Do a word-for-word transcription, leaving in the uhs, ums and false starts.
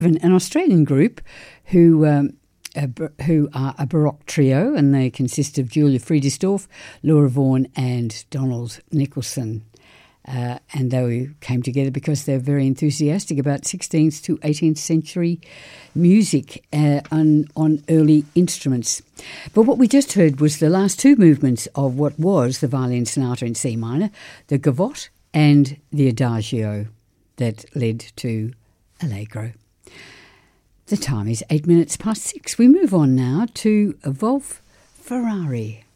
an Australian group who um, a, who are a Baroque trio, and they consist of Julia Friedersdorf, Laura Vaughan and Donald Nicholson. Uh, and they came together because they're very enthusiastic about sixteenth to eighteenth century music uh, on, on early instruments. But what we just heard was the last two movements of what was the violin sonata in C minor, the gavotte and the adagio that led to Allegro. The time is eight minutes past six. We move on now to Wolf Ferrari.